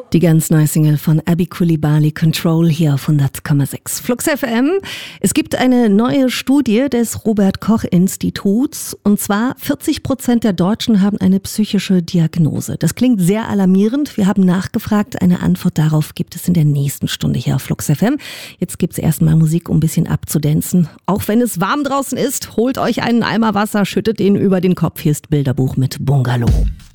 Die ganz neue Single von Abby Coulibaly, Control, hier auf 100,6 Flux FM. Es gibt eine neue Studie des Robert-Koch-Instituts und zwar 40% der Deutschen haben eine psychische Diagnose. Das klingt sehr alarmierend. Wir haben nachgefragt. Eine Antwort darauf gibt es in der nächsten Stunde hier auf Flux FM. Jetzt gibt es erstmal Musik, um ein bisschen abzudancen. Auch wenn es warm draußen ist, holt euch einen Eimer Wasser, schüttet ihn über den Kopf. Hier ist Bilderbuch mit Bungalow.